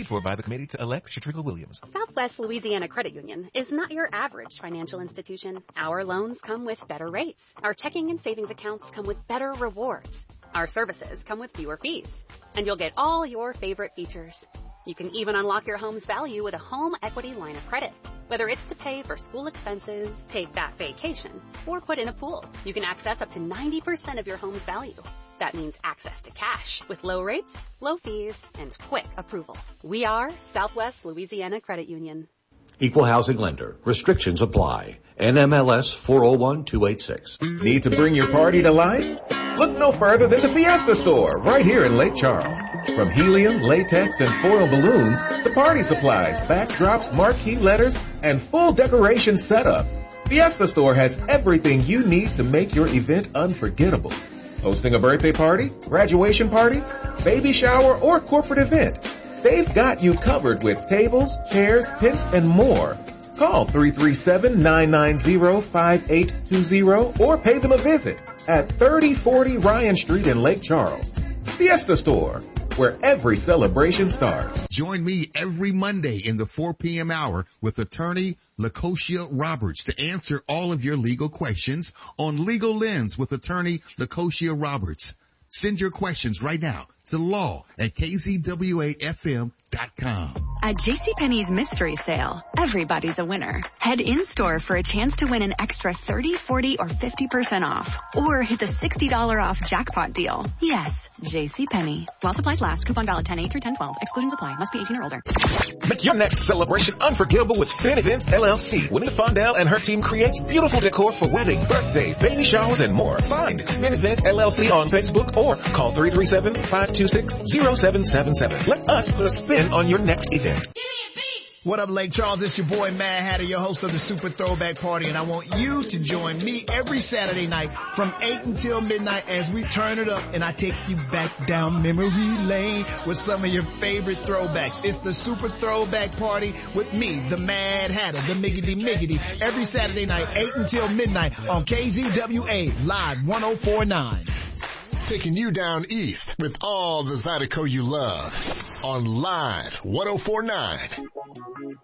Paid for by the Committee-to-Elect Shatrika Williams. Southwest Louisiana Credit Union is not your average financial institution. Our loans come with better rates. Our checking and savings accounts come with better rewards. Our services come with fewer fees. And you'll get all your favorite features. You can even unlock your home's value with a home equity line of credit. Whether it's to pay for school expenses, take that vacation, or put in a pool, you can access up to 90% of your home's value. That means access to cash with low rates, low fees, and quick approval. We are Southwest Louisiana Credit Union. Equal housing lender. Restrictions apply. NMLS 401286. Need to bring your party to life? Look no further than the Fiesta Store right here in Lake Charles. From helium, latex, and foil balloons to party supplies, backdrops, marquee letters, and full decoration setups, Fiesta Store has everything you need to make your event unforgettable. Hosting a birthday party, graduation party, baby shower, or corporate event, they've got you covered with tables, chairs, tents, and more. Call 337-990-5820 or pay them a visit at 3040 Ryan Street in Lake Charles. Fiesta Store, where every celebration starts. Join me every Monday in the 4 p.m. hour with attorney Lacosia Roberts to answer all of your legal questions on Legal Lens with attorney Lacosia Roberts. Send your questions right now to law@kzwafm.com. At JCPenney's mystery sale, everybody's a winner. Head in-store for a chance to win an extra 30, 40, or 50% off. Or hit the $60 off jackpot deal. Yes, JCPenney. While supplies last, coupon valid 10/8 through 10/12. Exclusions apply. Must be 18 or older. Make your next celebration unforgettable with Spin Events LLC. Winnie Fondell and her team creates beautiful decor for weddings, birthdays, baby showers, and more. Find Spin Events LLC on Facebook or call 337-526-0777. Let us put a spin on your next event. What up, Lake Charles? It's your boy, Mad Hatter, your host of the Super Throwback Party, and I want you to join me every Saturday night from 8 until midnight as we turn it up and I take you back down memory lane with some of your favorite throwbacks. It's the Super Throwback Party with me, the Mad Hatter, the Miggity Miggity, every Saturday night, 8 until midnight on KZWA Live 104.9. Taking you down east with all the Zydeco you love on Live 104.9.